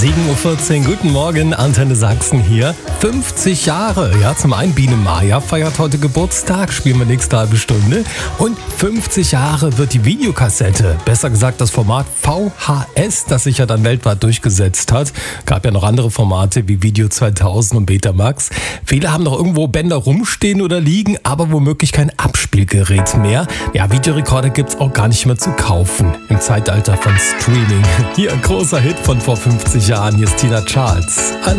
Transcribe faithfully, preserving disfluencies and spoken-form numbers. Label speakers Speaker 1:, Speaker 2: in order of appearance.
Speaker 1: sieben Uhr vierzehn. Guten Morgen, Antenne Sachsen hier. fünfzig Jahre, ja, zum einen Biene Maya feiert heute Geburtstag, spielen wir nächste halbe Stunde. Und fünfzig Jahre wird die Videokassette, besser gesagt das Format V H S, das sich ja dann weltweit durchgesetzt hat. Gab ja noch andere Formate wie Video zweitausend und Betamax. Viele haben noch irgendwo Bänder rumstehen oder liegen, aber womöglich kein Abspielgerät mehr. Ja, Videorekorder gibt's auch gar nicht mehr zu kaufen im Zeitalter von Streaming. Hier ein großer Hit von vor fünfzig Jahren. Hier ist Tina Charles.